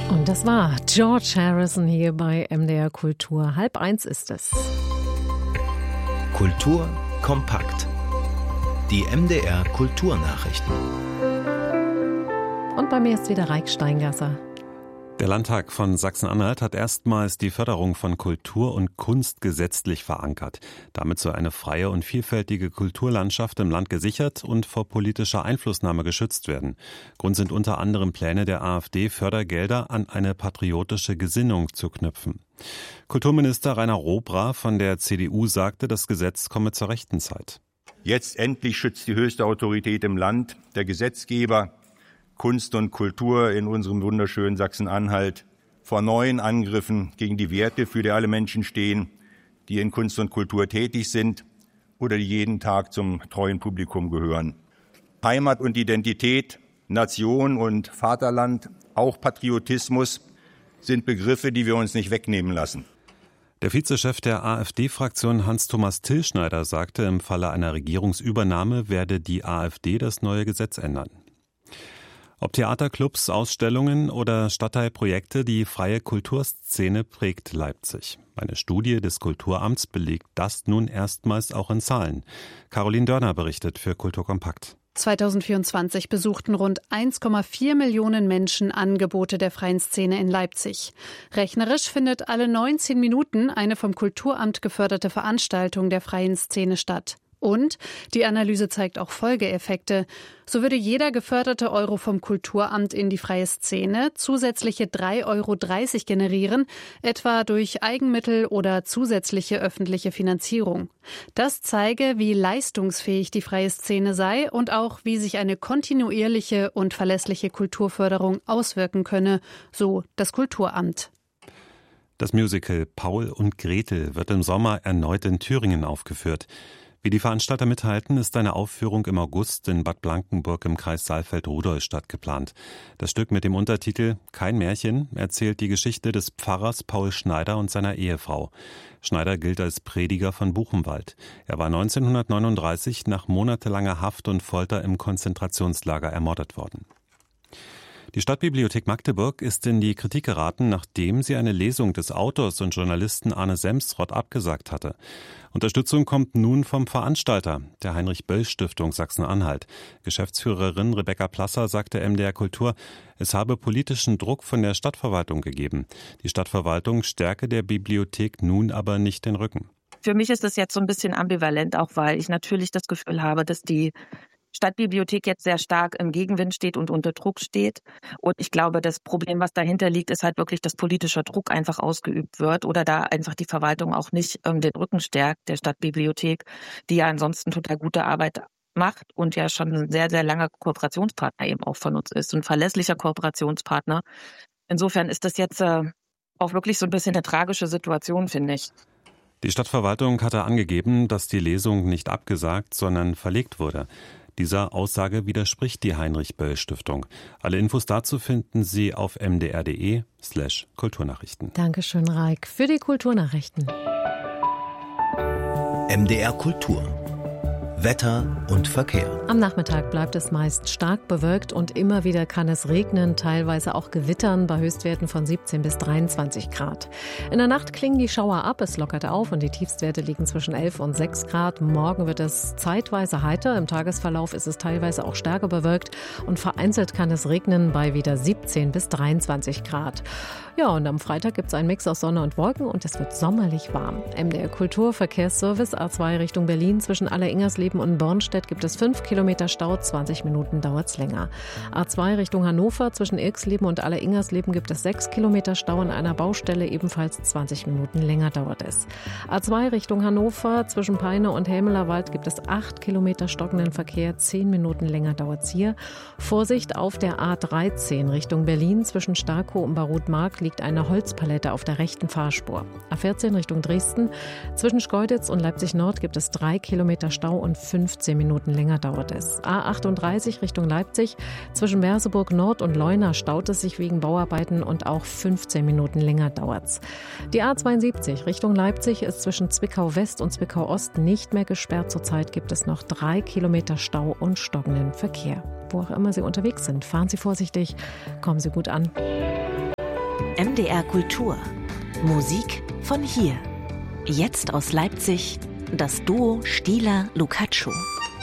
Und das war George Harrison hier bei MDR Kultur. 12:30 ist es. Kultur kompakt. Die MDR Kulturnachrichten. Und bei mir ist wieder Reik Steingasser. Der Landtag von Sachsen-Anhalt hat erstmals die Förderung von Kultur und Kunst gesetzlich verankert. Damit soll eine freie und vielfältige Kulturlandschaft im Land gesichert und vor politischer Einflussnahme geschützt werden. Grund sind unter anderem Pläne der AfD, Fördergelder an eine patriotische Gesinnung zu knüpfen. Kulturminister Rainer Robra von der CDU sagte, das Gesetz komme zur rechten Zeit. Jetzt endlich schützt die höchste Autorität im Land, der Gesetzgeber, Kunst und Kultur in unserem wunderschönen Sachsen-Anhalt vor neuen Angriffen gegen die Werte, für die alle Menschen stehen, die in Kunst und Kultur tätig sind oder die jeden Tag zum treuen Publikum gehören. Heimat und Identität, Nation und Vaterland, auch Patriotismus sind Begriffe, die wir uns nicht wegnehmen lassen. Der Vizechef der AfD-Fraktion Hans-Thomas Tillschneider sagte, im Falle einer Regierungsübernahme werde die AfD das neue Gesetz ändern. Ob Theaterclubs, Ausstellungen oder Stadtteilprojekte, die freie Kulturszene prägt Leipzig. Eine Studie des Kulturamts belegt das nun erstmals auch in Zahlen. Caroline Dörner berichtet für Kultur kompakt. 2024 besuchten rund 1,4 Millionen Menschen Angebote der freien Szene in Leipzig. Rechnerisch findet alle 19 Minuten eine vom Kulturamt geförderte Veranstaltung der freien Szene statt. Und die Analyse zeigt auch Folgeeffekte. So würde jeder geförderte Euro vom Kulturamt in die freie Szene zusätzliche 3,30 Euro generieren, etwa durch Eigenmittel oder zusätzliche öffentliche Finanzierung. Das zeige, wie leistungsfähig die freie Szene sei und auch, wie sich eine kontinuierliche und verlässliche Kulturförderung auswirken könne, so das Kulturamt. Das Musical Paul und Gretel wird im Sommer erneut in Thüringen aufgeführt. Wie die Veranstalter mithalten, ist eine Aufführung im August in Bad Blankenburg im Kreis Saalfeld-Rudolstadt geplant. Das Stück mit dem Untertitel Kein Märchen erzählt die Geschichte des Pfarrers Paul Schneider und seiner Ehefrau. Schneider gilt als Prediger von Buchenwald. Er war 1939 nach monatelanger Haft und Folter im Konzentrationslager ermordet worden. Die Stadtbibliothek Magdeburg ist in die Kritik geraten, nachdem sie eine Lesung des Autors und Journalisten Arne Semsrott abgesagt hatte. Unterstützung kommt nun vom Veranstalter, der Heinrich-Böll-Stiftung Sachsen-Anhalt. Geschäftsführerin Rebecca Plasser sagte MDR Kultur, es habe politischen Druck von der Stadtverwaltung gegeben. Die Stadtverwaltung stärke der Bibliothek nun aber nicht den Rücken. Für mich ist das jetzt so ein bisschen ambivalent, auch weil ich natürlich das Gefühl habe, dass die Stadtbibliothek jetzt sehr stark im Gegenwind steht und unter Druck steht. Und ich glaube, das Problem, was dahinter liegt, ist halt wirklich, dass politischer Druck einfach ausgeübt wird oder da einfach die Verwaltung auch nicht den Rücken stärkt, der Stadtbibliothek, die ja ansonsten total gute Arbeit macht und ja schon ein sehr, sehr langer Kooperationspartner eben auch von uns ist, ein verlässlicher Kooperationspartner. Insofern ist das jetzt auch wirklich so ein bisschen eine tragische Situation, finde ich. Die Stadtverwaltung hatte angegeben, dass die Lesung nicht abgesagt, sondern verlegt wurde. Dieser Aussage widerspricht die Heinrich-Böll-Stiftung. Alle Infos dazu finden Sie auf mdr.de/Kulturnachrichten. Dankeschön, Reik, für die Kulturnachrichten. MDR Kultur. Wetter und Verkehr. Am Nachmittag bleibt es meist stark bewölkt und immer wieder kann es regnen, teilweise auch gewittern bei Höchstwerten von 17 bis 23 Grad. In der Nacht klingen die Schauer ab, es lockert auf und die Tiefstwerte liegen zwischen 11 und 6 Grad. Morgen wird es zeitweise heiter, im Tagesverlauf ist es teilweise auch stärker bewölkt und vereinzelt kann es regnen bei wieder 17 bis 23 Grad. Ja, und am Freitag gibt es einen Mix aus Sonne und Wolken und es wird sommerlich warm. MDR Kultur Verkehrsservice A2 Richtung Berlin zwischen Alleringers-Leben und Bornstedt gibt es 5 Kilometer Stau, 20 Minuten dauert es länger. A2 Richtung Hannover zwischen Ilksleben und Alleringersleben gibt es 6 Kilometer Stau an einer Baustelle, ebenfalls 20 Minuten länger dauert es. A2 Richtung Hannover zwischen Peine und Helmelerwald gibt es 8 Kilometer stockenden Verkehr, 10 Minuten länger dauert es hier. Vorsicht auf der A13 Richtung Berlin zwischen Starkow und Barutmark liegt eine Holzpalette auf der rechten Fahrspur. A14 Richtung Dresden zwischen Schkeuditz und Leipzig Nord gibt es 3 Kilometer Stau und 15 Minuten länger dauert es. A38 Richtung Leipzig zwischen Merseburg Nord und Leuna staut es sich wegen Bauarbeiten und auch 15 Minuten länger dauert's. Die A72 Richtung Leipzig ist zwischen Zwickau West und Zwickau Ost nicht mehr gesperrt. Zurzeit gibt es noch 3 Kilometer Stau und stockenden Verkehr. Wo auch immer Sie unterwegs sind, fahren Sie vorsichtig, kommen Sie gut an. MDR Kultur. Musik von hier. Jetzt aus Leipzig das Duo Stieler-Lukacschu.